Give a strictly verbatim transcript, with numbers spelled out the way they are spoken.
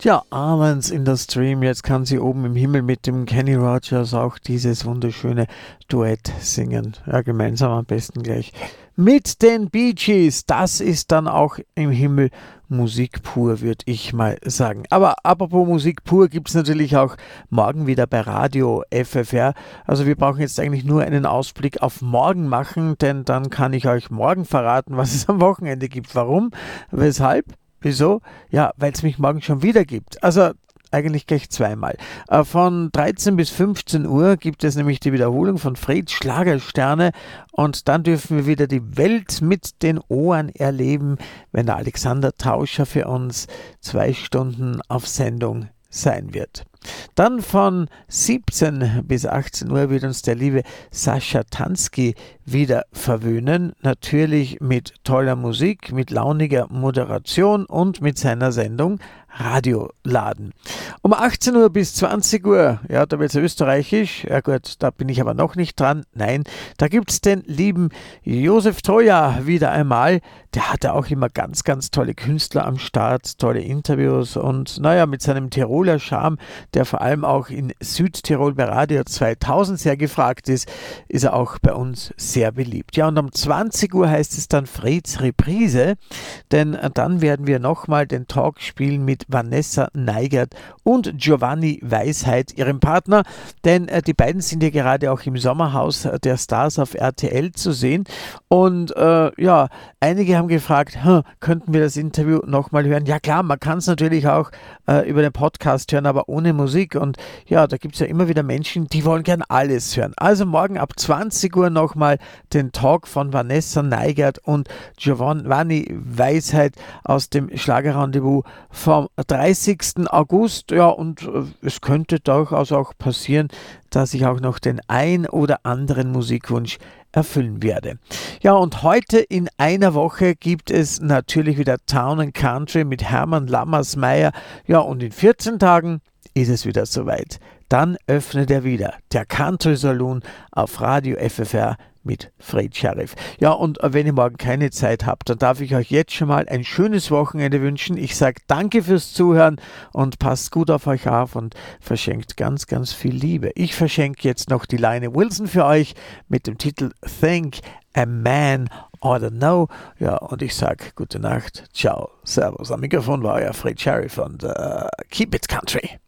Ja, Islands in the Stream. Jetzt kann sie oben im Himmel mit dem Kenny Rogers auch dieses wunderschöne Duett singen. Ja, gemeinsam am besten gleich. Mit den Bee Gees. Das ist dann auch im Himmel Musik pur, würde ich mal sagen. Aber apropos Musik pur, gibt es natürlich auch morgen wieder bei Radio F F R. Also wir brauchen jetzt eigentlich nur einen Ausblick auf morgen machen, denn dann kann ich euch morgen verraten, was es am Wochenende gibt. Warum? Weshalb? Wieso? Ja, weil es mich morgen schon wieder gibt. Also eigentlich gleich zweimal. Äh, von dreizehn bis fünfzehn Uhr gibt es nämlich die Wiederholung von Freds Schlagersterne und dann dürfen wir wieder die Welt mit den Ohren erleben, wenn der Alexander Tauscher für uns zwei Stunden auf Sendung sein wird. Dann von siebzehn bis achtzehn Uhr wird uns der liebe Sascha Tansky wieder verwöhnen. Natürlich mit toller Musik, mit launiger Moderation und mit seiner Sendung Radioladen. Um achtzehn Uhr bis zwanzig Uhr, ja, da wird es österreichisch. Ja gut, da bin ich aber noch nicht dran. Nein, da gibt es den lieben Josef Troja wieder einmal. Der hatte auch immer ganz, ganz tolle Künstler am Start, tolle Interviews und naja, mit seinem Tiroler Charme, der vor allem auch in Südtirol bei Radio zweitausend sehr gefragt ist, ist er auch bei uns sehr beliebt. Ja, und um zwanzig Uhr heißt es dann Freds Reprise, denn dann werden wir nochmal den Talk spielen mit Vanessa Neigert und Giovanni Weisheit, ihrem Partner, denn äh, die beiden sind ja gerade auch im Sommerhaus der Stars auf R T L zu sehen und äh, ja, einige haben gefragt, hm, könnten wir das Interview nochmal hören? Ja klar, man kann es natürlich auch äh, über den Podcast hören, aber ohne Musik und ja, da gibt es ja immer wieder Menschen, die wollen gern alles hören. Also morgen ab zwanzig Uhr nochmal den Talk von Vanessa Neigert und Giovanni Weisheit aus dem Schlagerrendezvous vom dreißigsten August. Ja, und äh, es könnte durchaus auch passieren, dass ich auch noch den ein oder anderen Musikwunsch erfüllen werde. Ja, und heute in einer Woche gibt es natürlich wieder Town and Country mit Hermann Lammersmeier. Ja, und in vierzehn Tagen ist es wieder soweit. Dann öffnet er wieder der Country Saloon auf Radio F F R mit Fred Sheriff. Ja, und wenn ihr morgen keine Zeit habt, dann darf ich euch jetzt schon mal ein schönes Wochenende wünschen. Ich sage danke fürs Zuhören und passt gut auf euch auf und verschenkt ganz, ganz viel Liebe. Ich verschenke jetzt noch die Lionel Wilson für euch mit dem Titel Think a Man Ought to Know. Ja, und ich sage gute Nacht, ciao, servus. Am Mikrofon war euer Fred Sheriff und uh, Keep It Country.